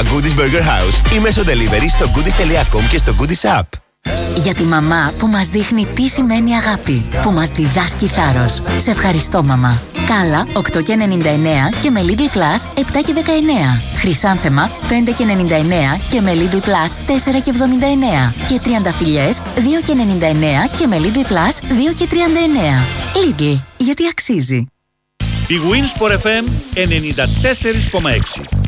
Goodies Burger House ή μέσω delivery στο goodies.com και στο Goodies App. Για τη μαμά που μας δείχνει τι σημαίνει αγάπη, που μας διδάσκει θάρρος. Σε ευχαριστώ, μαμά. Κάλα 8,99 και με Lidl Plus 7,19. Χρυσάνθεμα 5,99 και με Lidl Plus 4,79. Και τριανταφυλλιές 2,99 και με Lidl Plus 2,39. Lidl, γιατί αξίζει. Η Winsport FM 94,6.